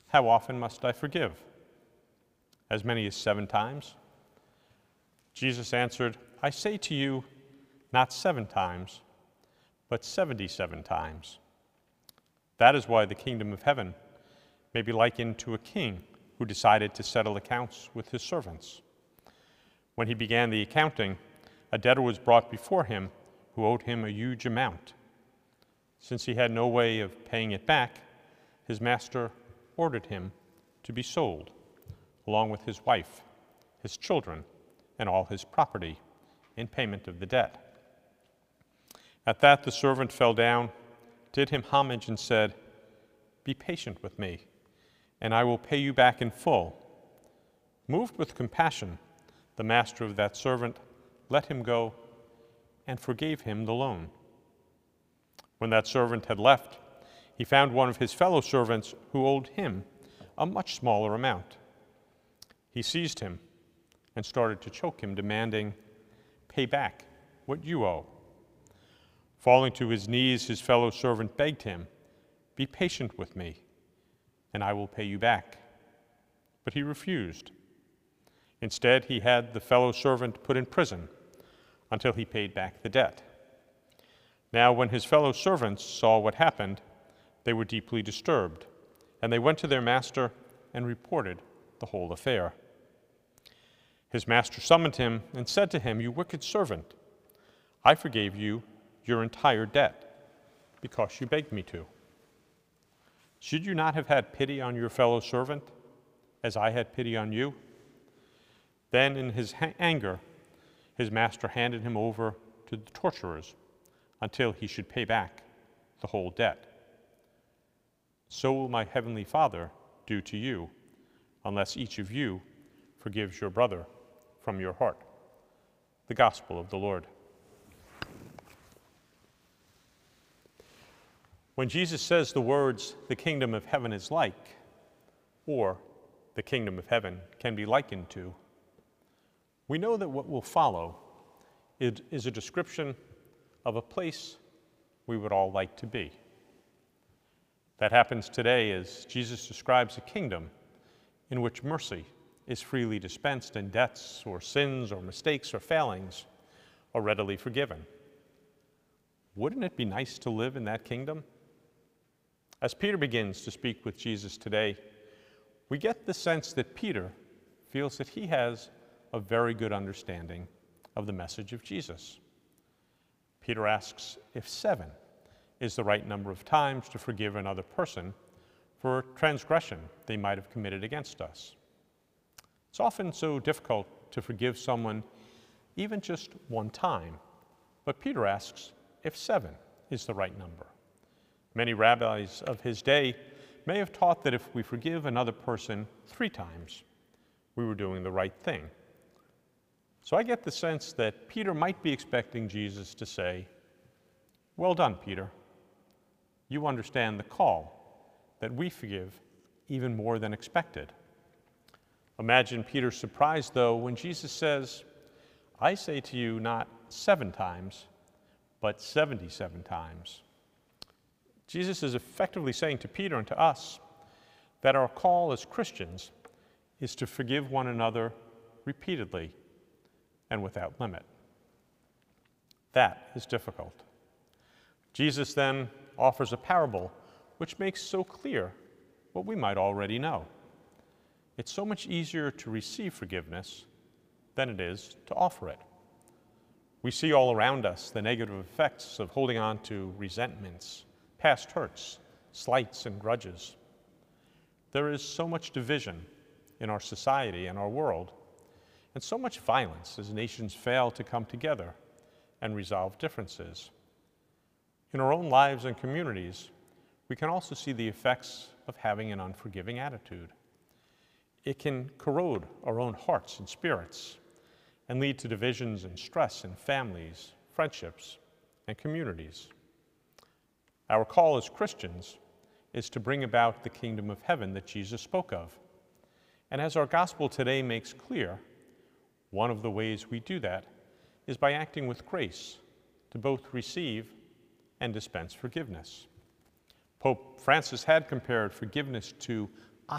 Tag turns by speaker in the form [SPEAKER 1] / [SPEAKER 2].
[SPEAKER 1] How often must I forgive? As many as 7 times? Jesus answered, I say to you, not 7 times, but 77 times. That is why the kingdom of heaven may be likened to a king who decided to settle accounts with his servants. When he began the accounting, a debtor was brought before him who owed him a huge amount. Since he had no way of paying it back, his master ordered him to be sold, along with his wife, his children, and all his property, in payment of the debt. At that the servant fell down, did him homage, and said, Be patient with me, and I will pay you back in full. Moved with compassion, the master of that servant let him go and forgave him the loan. When that servant had left, he found one of his fellow servants who owed him a much smaller amount. He seized him and started to choke him, demanding, Pay back what you owe. Falling to his knees, his fellow servant begged him, Be patient with me, and I will pay you back. But he refused. Instead, he had the fellow servant put in prison until he paid back the debt. Now, when his fellow servants saw what happened, they were deeply disturbed, and they went to their master and reported the whole affair. His master summoned him and said to him, You wicked servant, I forgave you your entire debt because you begged me to. Should you not have had pity on your fellow servant as I had pity on you? Then in his anger, his master handed him over to the torturers until he should pay back the whole debt. So will my heavenly Father do to you, unless each of you forgives your brother from your heart. The Gospel of the Lord. When Jesus says the words, the kingdom of heaven is like, or the kingdom of heaven can be likened to, we know that what will follow is a description of a place we would all like to be. That happens today as Jesus describes a kingdom in which mercy is freely dispensed and debts or sins or mistakes or failings are readily forgiven. Wouldn't it be nice to live in that kingdom? As Peter begins to speak with Jesus today, we get the sense that Peter feels that he has a very good understanding of the message of Jesus. Peter asks if 7 is the right number of times to forgive another person for transgression they might have committed against us. It's often so difficult to forgive someone even just one time, but Peter asks if 7 is the right number. Many rabbis of his day may have taught that if we forgive another person 3 times, we were doing the right thing. So I get the sense that Peter might be expecting Jesus to say, Well done, Peter. You understand the call that we forgive even more than expected. Imagine Peter's surprise, though, when Jesus says, I say to you not 7 times, but 77 times. Jesus is effectively saying to Peter and to us that our call as Christians is to forgive one another repeatedly and without limit. That is difficult. Jesus then offers a parable which makes so clear what we might already know. It's so much easier to receive forgiveness than it is to offer it. We see all around us the negative effects of holding on to resentments, past hurts, slights, and grudges. There is so much division in our society and our world, and so much violence as nations fail to come together and resolve differences. In our own lives and communities, we can also see the effects of having an unforgiving attitude. It can corrode our own hearts and spirits and lead to divisions and stress in families, friendships, and communities. Our call as Christians is to bring about the kingdom of heaven that Jesus spoke of. And as our gospel today makes clear, one of the ways we do that is by acting with grace to both receive and dispense forgiveness. Pope Francis had compared forgiveness to